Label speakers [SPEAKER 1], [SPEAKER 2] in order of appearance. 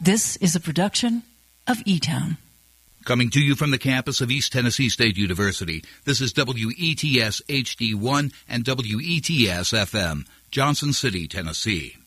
[SPEAKER 1] This is a production of eTown.
[SPEAKER 2] Coming to you from the campus of East Tennessee State University, this is WETS HD1 and WETS FM, Johnson City, Tennessee.